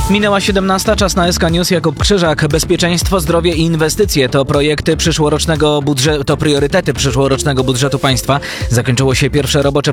Minęła 17, czas na SK News. Jakub Krzyżak. Bezpieczeństwo, zdrowie i inwestycje to priorytety przyszłorocznego budżetu państwa. Zakończyło się pierwsze robocze